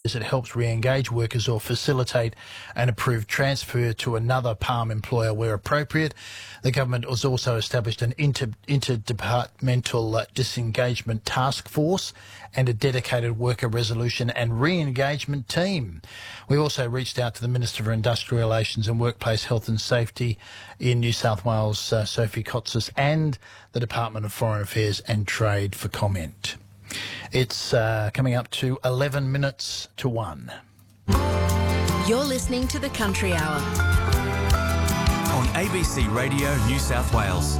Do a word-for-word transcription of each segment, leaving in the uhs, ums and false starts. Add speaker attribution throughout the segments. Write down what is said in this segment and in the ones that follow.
Speaker 1: it helps re-engage workers or facilitate an approved transfer to another PALM employer where appropriate. The government has also established an inter- interdepartmental uh, disengagement task force and a dedicated worker resolution and re-engagement team. We also reached out to the Minister for Industrial Relations and Workplace Health and Safety in New South Wales, uh, Sophie Kotsis, and the Department of Foreign Affairs and Trade for comment. It's uh, coming up to eleven minutes to one.
Speaker 2: You're listening to the Country Hour
Speaker 3: on A B C Radio New South Wales.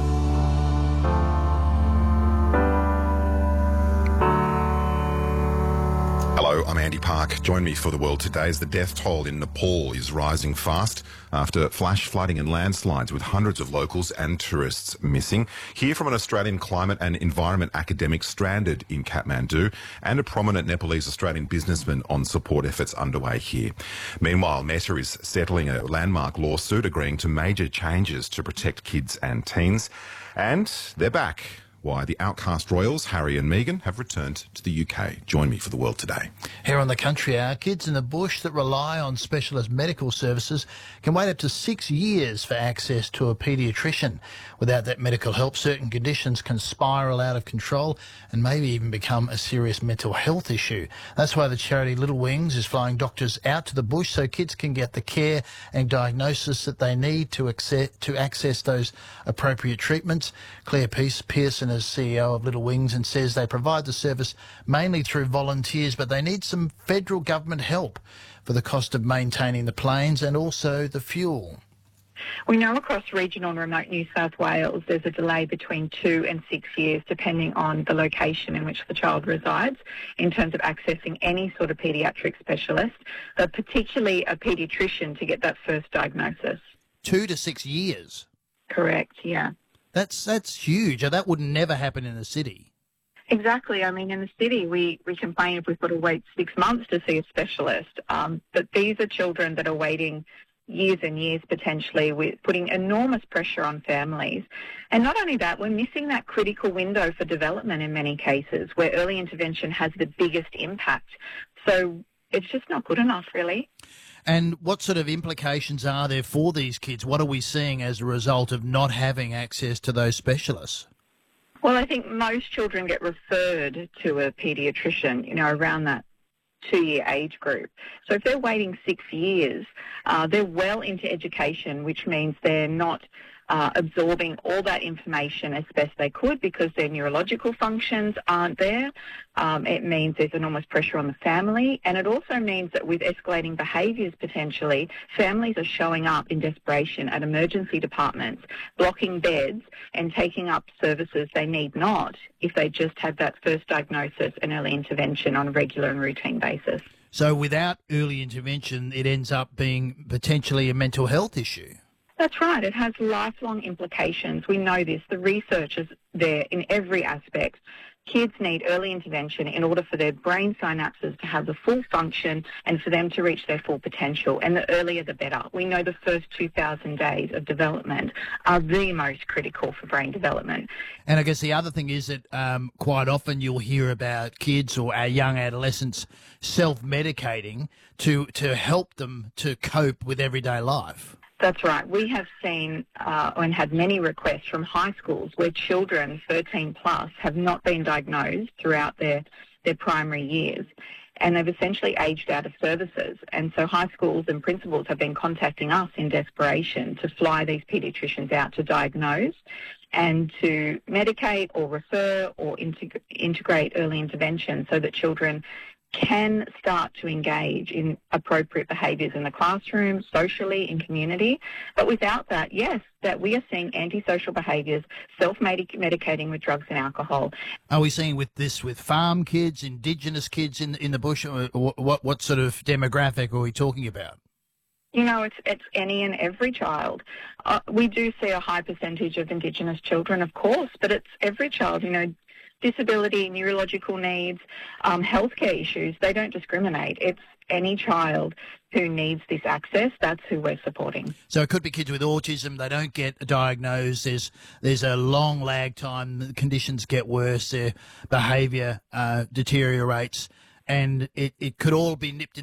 Speaker 4: Hello, I'm Andy Park. Join me for The World Today as the death toll in Nepal is rising fast after flash flooding and landslides with hundreds of locals and tourists missing. Hear from an Australian climate and environment academic stranded in Kathmandu and a prominent Nepalese Australian businessman on support efforts underway here. Meanwhile, Meta is settling a landmark lawsuit agreeing to major changes to protect kids and teens. And they're back. Why the outcast royals, Harry and Meghan, have returned to the U K. Join me for The World Today.
Speaker 1: Here on the Country Hour, kids in the bush that rely on specialist medical services can wait up to six years for access to a paediatrician. Without that medical help, certain conditions can spiral out of control and maybe even become a serious mental health issue. That's why the charity Little Wings is flying doctors out to the bush so kids can get the care and diagnosis that they need to access, to access those appropriate treatments. Claire Pearce, Pearson is C E O of Little Wings and says they provide the service mainly through volunteers, but they need some federal government help for the cost of maintaining the planes and also the fuel.
Speaker 5: We know across regional and remote New South Wales there's a delay between two and six years depending on the location in which the child resides in terms of accessing any sort of paediatric specialist, but particularly a paediatrician to get that first diagnosis.
Speaker 1: Two to six years?
Speaker 5: Correct, yeah.
Speaker 1: That's that's huge. That would never happen in the city.
Speaker 5: Exactly. I mean, in the city, we, we complain if we've got to wait six months to see a specialist. Um, but these are children that are waiting years and years potentially, with putting enormous pressure on families. And not only that, we're missing that critical window for development in many cases where early intervention has the biggest impact. So it's just not good enough, really.
Speaker 1: And what sort of implications are there for these kids? What are we seeing as a result of not having access to those specialists?
Speaker 5: Well, I think most children get referred to a paediatrician, you know, around that two-year age group. So if they're waiting six years, uh, they're well into education, which means they're not Uh, absorbing all that information as best they could because their neurological functions aren't there. Um, it means there's enormous pressure on the family, and it also means that with escalating behaviours potentially, families are showing up in desperation at emergency departments, blocking beds and taking up services they need not if they just have that first diagnosis and early intervention on a regular and routine basis.
Speaker 1: So without early intervention, it ends up being potentially a mental health issue.
Speaker 5: That's right. It has lifelong implications. We know this. The research is there in every aspect. Kids need early intervention in order for their brain synapses to have the full function and for them to reach their full potential. And the earlier the better. We know the first two thousand days of development are the most critical for brain development.
Speaker 1: And I guess the other thing is that um, quite often you'll hear about kids or our young adolescents self-medicating to, to help them to cope with everyday life.
Speaker 5: That's right. We have seen uh, and had many requests from high schools where children thirteen plus have not been diagnosed throughout their, their primary years, and they've essentially aged out of services. And so high schools and principals have been contacting us in desperation to fly these paediatricians out to diagnose and to medicate or refer or integ- integrate early intervention so that children can start to engage in appropriate behaviours in the classroom, socially, in community. But without that, yes, that we are seeing antisocial behaviours, self-medicating with drugs and alcohol.
Speaker 1: Are we seeing with this with farm kids, Indigenous kids in in the bush? Or what what sort of demographic are we talking about?
Speaker 5: You know, it's it's any and every child. Uh, we do see a high percentage of Indigenous children, of course, but it's every child, you know. Disability, neurological needs, um, healthcare issues, they don't discriminate. It's any child who needs this access, that's who we're supporting.
Speaker 1: So it could be kids with autism, they don't get diagnosed, there's there's a long lag time, the conditions get worse, their behaviour uh, deteriorates, and it, it could all be nipped in